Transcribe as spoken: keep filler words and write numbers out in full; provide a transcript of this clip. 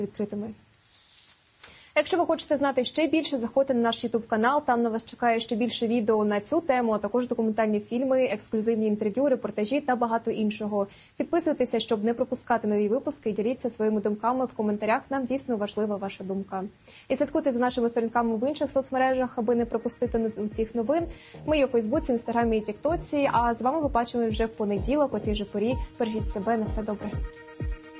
відкритими. Якщо ви хочете знати ще більше, заходьте на наш ютуб-канал, там на вас чекає ще більше відео на цю тему, а також документальні фільми, ексклюзивні інтерв'ю, репортажі та багато іншого. Підписуйтеся, щоб не пропускати нові випуски, і діліться своїми думками в коментарях, нам дійсно важлива ваша думка. І слідкуйте за нашими сторінками в інших соцмережах, аби не пропустити усіх новин. Ми є у Фейсбуці, Інстаграмі і Тіктоці, а з вами побачимо вже в понеділок о цій же порі. Бережіть себе, на все добре.